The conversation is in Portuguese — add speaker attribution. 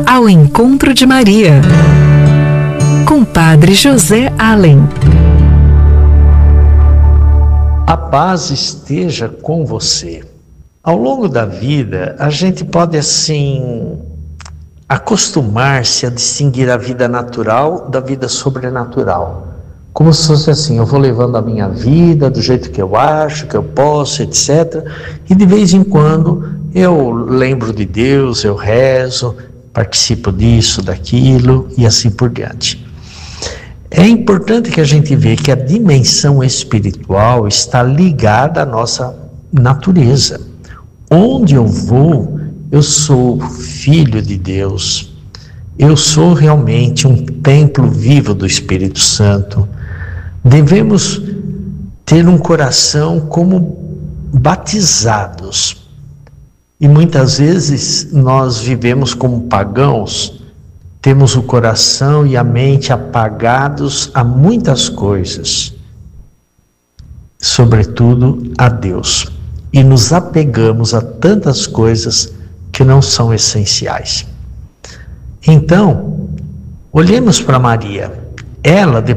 Speaker 1: Ao Encontro de Maria, com Padre José Allen.
Speaker 2: A paz esteja com você. Ao longo da vida, a gente pode acostumar-se a distinguir a vida natural da vida sobrenatural. Como se fosse assim, eu vou levando a minha vida do jeito que eu acho, que eu posso, etc. E de vez em quando eu lembro de Deus, eu rezo, participo disso, daquilo e assim por diante. É importante que a gente veja que a dimensão espiritual está ligada à nossa natureza. Onde eu vou, eu sou filho de Deus. Eu sou realmente um templo vivo do Espírito Santo. Devemos ter um coração como batizados. E muitas vezes nós vivemos como pagãos, temos o coração e a mente apagados a muitas coisas, sobretudo a Deus, e nos apegamos a tantas coisas que não são essenciais. Então, olhemos para Maria. Ela,